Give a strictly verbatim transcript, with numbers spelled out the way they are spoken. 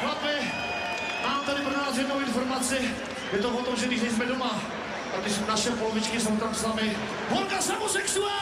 Chlapi, mám tady pro nás jednou informaci. Je to o tom, že když nejsme doma, a když naše polovičky jsou tam s námi, holka samosexuál!